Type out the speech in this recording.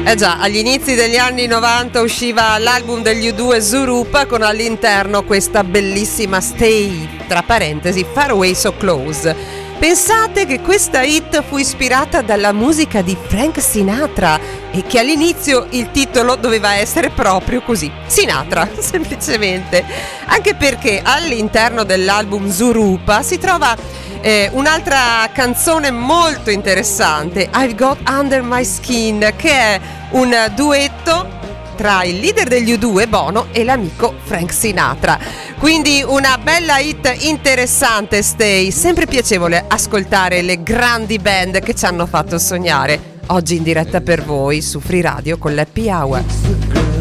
Eh già, agli inizi degli anni 90 usciva l'album degli U2 Zooropa con all'interno questa bellissima Stay, tra parentesi, Far Away So Close. Pensate che questa hit fu ispirata dalla musica di Frank Sinatra e che all'inizio il titolo doveva essere proprio così, Sinatra, semplicemente. Anche perché all'interno dell'album Zooropa si trova un'altra canzone molto interessante, I've Got Under My Skin, che è un duetto tra il leader degli U2 Bono e l'amico Frank Sinatra. Quindi una bella hit interessante, Stay, sempre piacevole ascoltare le grandi band che ci hanno fatto sognare. Oggi in diretta per voi su Free Radio con l'Happy Hour.